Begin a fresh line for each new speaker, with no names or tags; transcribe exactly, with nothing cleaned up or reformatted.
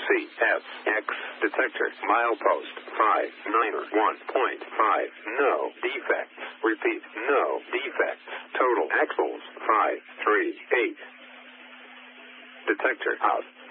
C S X detector. Milepost five nine one point five. No defects. Repeat, no defects. Total axles five three eight. Detector out.